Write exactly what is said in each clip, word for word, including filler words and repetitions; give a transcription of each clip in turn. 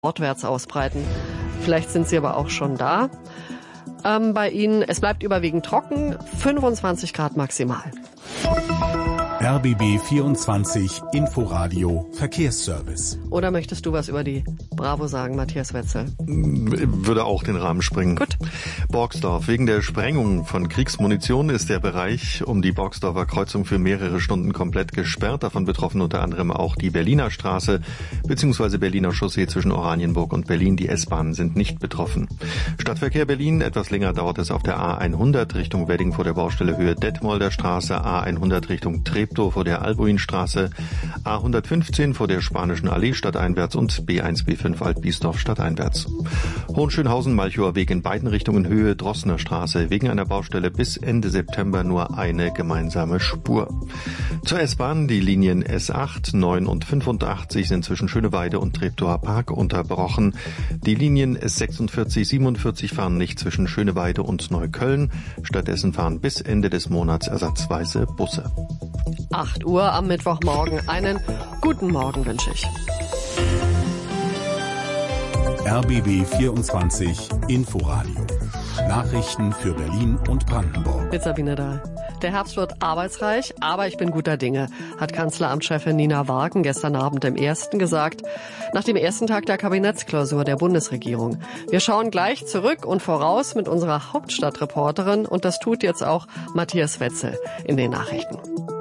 nordwärts ausbreiten. Vielleicht sind sie aber auch schon da. Ähm, bei Ihnen, es bleibt überwiegend trocken, fünfundzwanzig Grad maximal. R B B vierundzwanzig Inforadio Verkehrsservice. Oder möchtest du was über die Bravo sagen, Matthias Wetzel? Würde auch den Rahmen sprengen. Gut. Borgsdorf. Wegen der Sprengung von Kriegsmunition ist der Bereich um die Borgsdorfer Kreuzung für mehrere Stunden komplett gesperrt. Davon betroffen unter anderem auch die Berliner Straße bzw. Berliner Chaussee zwischen Oranienburg und Berlin. Die S-Bahnen sind nicht betroffen. Stadtverkehr Berlin. Etwas länger dauert es auf der A hundert Richtung Wedding vor der Baustelle Höhe Detmolder Straße, A hundert Richtung Treptow vor der Albuinstraße, A hundertfünfzehn vor der Spanischen Allee stadteinwärts und B eins B fünf Altbiesdorf stadteinwärts. Hohenschönhausen-Malchower Weg in beiden Richtungen Höhe Drossner Straße. Wegen einer Baustelle bis Ende September nur eine gemeinsame Spur. Zur S-Bahn, die Linien S acht, neun und fünfundachtzig sind zwischen Schöneweide und Treptower Park unterbrochen. Die Linien S sechsundvierzig, siebenundvierzig fahren nicht zwischen Schöneweide und Neukölln. Stattdessen fahren bis Ende des Monats ersatzweise Busse. acht Uhr am Mittwochmorgen. Einen guten Morgen wünsche ich. R B B vierundzwanzig Inforadio. Nachrichten für Berlin und Brandenburg. Mit Sabine Dahl. Der Herbst wird arbeitsreich, aber ich bin guter Dinge, hat Kanzleramtschefin Nina Wagen gestern Abend im Ersten gesagt, nach dem ersten Tag der Kabinettsklausur der Bundesregierung. Wir schauen gleich zurück und voraus mit unserer Hauptstadtreporterin und das tut jetzt auch Matthias Wetzel in den Nachrichten.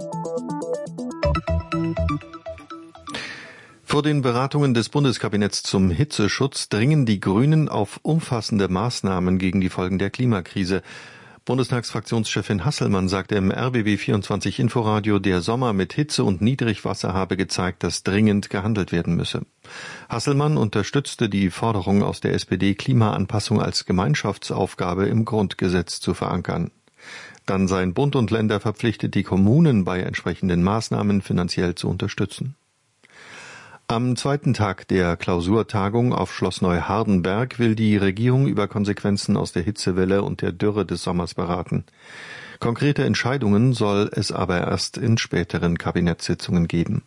Vor den Beratungen des Bundeskabinetts zum Hitzeschutz dringen die Grünen auf umfassende Maßnahmen gegen die Folgen der Klimakrise. Bundestagsfraktionschefin Hasselmann sagte im R B B vierundzwanzig Inforadio, der Sommer mit Hitze und Niedrigwasser habe gezeigt, dass dringend gehandelt werden müsse. Hasselmann unterstützte die Forderung aus der S P D, Klimaanpassung als Gemeinschaftsaufgabe im Grundgesetz zu verankern. Dann seien Bund und Länder verpflichtet, die Kommunen bei entsprechenden Maßnahmen finanziell zu unterstützen. Am zweiten Tag der Klausurtagung auf Schloss Neuhardenberg will die Regierung über Konsequenzen aus der Hitzewelle und der Dürre des Sommers beraten. Konkrete Entscheidungen soll es aber erst in späteren Kabinettssitzungen geben.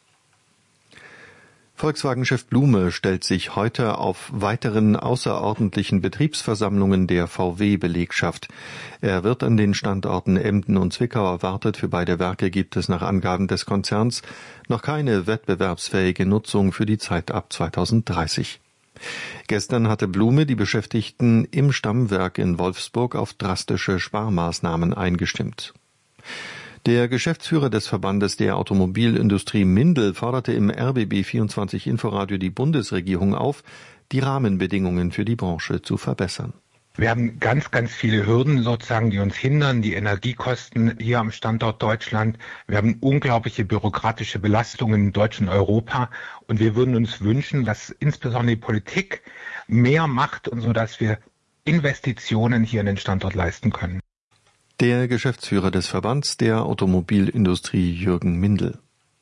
Volkswagen-Chef Blume stellt sich heute auf weiteren außerordentlichen Betriebsversammlungen der V W-Belegschaft. Er wird an den Standorten Emden und Zwickau erwartet. Für beide Werke gibt es nach Angaben des Konzerns noch keine wettbewerbsfähige Nutzung für die Zeit ab zweitausenddreißig. Gestern hatte Blume die Beschäftigten im Stammwerk in Wolfsburg auf drastische Sparmaßnahmen eingestimmt. Der Geschäftsführer des Verbandes der Automobilindustrie Mindel forderte im R B B vierundzwanzig Inforadio die Bundesregierung auf, die Rahmenbedingungen für die Branche zu verbessern. Wir haben ganz, ganz viele Hürden sozusagen, die uns hindern, die Energiekosten hier am Standort Deutschland. Wir haben unglaubliche bürokratische Belastungen in Deutschland und Europa. Und wir würden uns wünschen, dass insbesondere die Politik mehr macht, und so dass wir Investitionen hier in den Standort leisten können. Der Geschäftsführer des Verbands der Automobilindustrie Jürgen Mindel.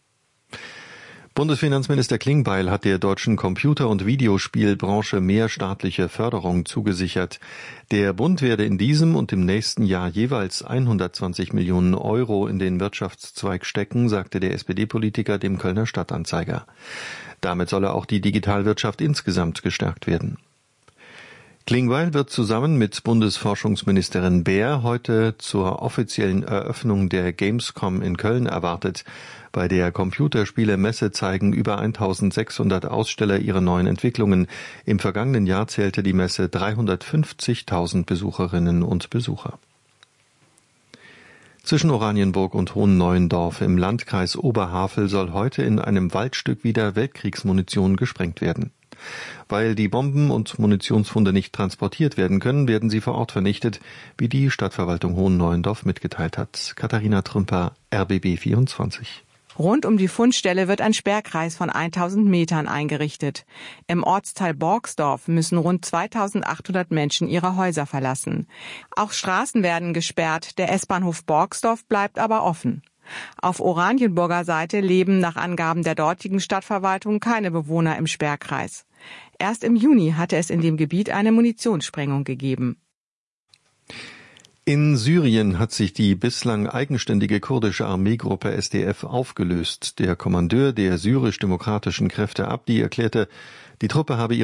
Bundesfinanzminister Klingbeil hat der deutschen Computer- und Videospielbranche mehr staatliche Förderung zugesichert. Der Bund werde in diesem und im nächsten Jahr jeweils hundertzwanzig Millionen Euro in den Wirtschaftszweig stecken, sagte der S P D-Politiker dem Kölner Stadtanzeiger. Damit solle auch die Digitalwirtschaft insgesamt gestärkt werden. Klingbeil wird zusammen mit Bundesforschungsministerin Baer heute zur offiziellen Eröffnung der Gamescom in Köln erwartet. Bei der Computerspielemesse zeigen über eintausendsechshundert Aussteller ihre neuen Entwicklungen. Im vergangenen Jahr zählte die Messe dreihundertfünfzigtausend Besucherinnen und Besucher. Zwischen Oranienburg und Hohenneuendorf im Landkreis Oberhavel soll heute in einem Waldstück wieder Weltkriegsmunition gesprengt werden. Weil die Bomben und Munitionsfunde nicht transportiert werden können, werden sie vor Ort vernichtet, wie die Stadtverwaltung Hohenneuendorf mitgeteilt hat. Katharina Trümper, R B B vierundzwanzig. Rund um die Fundstelle wird ein Sperrkreis von tausend Metern eingerichtet. Im Ortsteil Borgsdorf müssen rund zweitausendachthundert Menschen ihre Häuser verlassen. Auch Straßen werden gesperrt, der S-Bahnhof Borgsdorf bleibt aber offen. Auf Oranienburger Seite leben nach Angaben der dortigen Stadtverwaltung keine Bewohner im Sperrkreis. Erst im Juni hatte es in dem Gebiet eine Munitionssprengung gegeben. In Syrien hat sich die bislang eigenständige kurdische Armeegruppe S D F aufgelöst. Der Kommandeur der syrisch-demokratischen Kräfte Abdi erklärte, die Truppe habe ihre